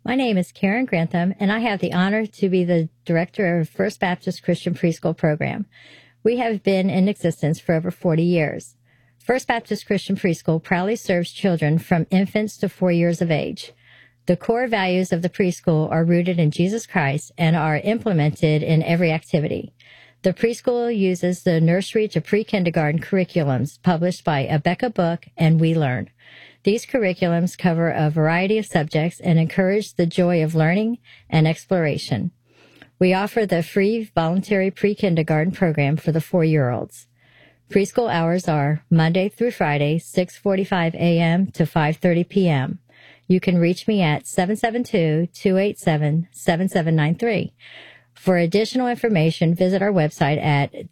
My name is Karen Grantham, and I have the honor to be the director of First Baptist Christian Preschool Program. We have been in existence for over 40 years. First Baptist Christian Preschool proudly serves children from infants to 4 years of age. The core values of the preschool are rooted in Jesus Christ and are implemented in every activity. The preschool uses the nursery to pre-kindergarten curriculums published by Abeka Book and We Learn. These curriculums cover a variety of subjects and encourage the joy of learning and exploration. We offer the free voluntary pre-kindergarten program for the 4-year-olds. Preschool hours are Monday through Friday, 6:45 a.m. to 5:30 p.m. You can reach me at 772-287-7793. For additional information, visit our website at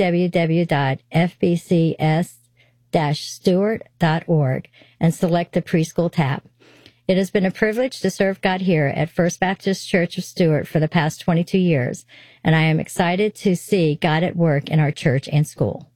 www.fbcs-stewart.org and select the preschool tab. It has been a privilege to serve God here at First Baptist Church of Stewart for the past 22 years, and I am excited to see God at work in our church and school.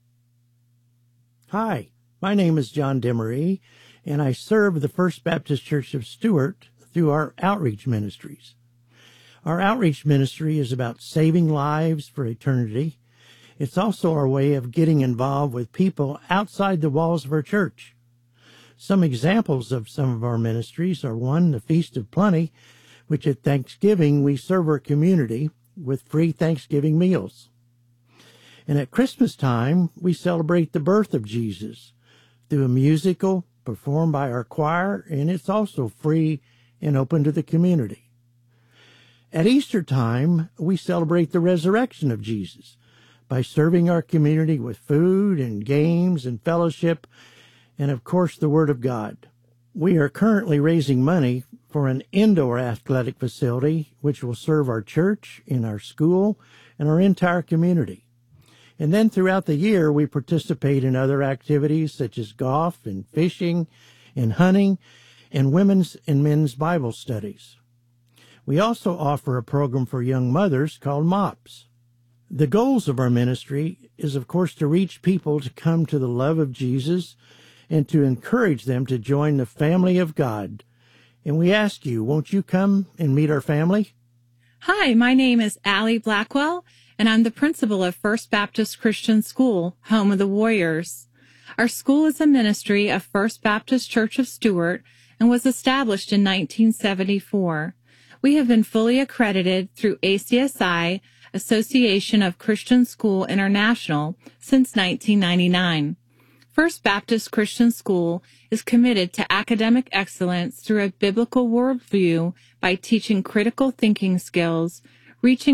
Hi, my name is John Demery, and I serve the First Baptist Church of Stewart through our outreach ministries. Our outreach ministry is about saving lives for eternity. It's also our way of getting involved with people outside the walls of our church. Some examples of some of our ministries are: one, the Feast of Plenty, which at Thanksgiving we serve our community with free Thanksgiving meals. And at Christmas time, we celebrate the birth of Jesus through a musical performed by our choir, and it's also free and open to the community. At Easter time, we celebrate the resurrection of Jesus by serving our community with food and games and fellowship, and of course the Word of God. We are currently raising money for an indoor athletic facility which will serve our church and our school and our entire community. And then throughout the year, we participate in other activities such as golf and fishing and hunting and women's and men's Bible studies. We also offer a program for young mothers called MOPS. The goals of our ministry is, of course, to reach people to come to the love of Jesus and to encourage them to join the family of God. And we ask you, won't you come and meet our family? Hi, my name is Allie Blackwell, and I'm the principal of First Baptist Christian School, home of the Warriors. Our school is a ministry of First Baptist Church of Stewart and was established in 1974. We have been fully accredited through ACSI, Association of Christian School International, since 1999. First Baptist Christian School is committed to academic excellence through a biblical worldview by teaching critical thinking skills, reaching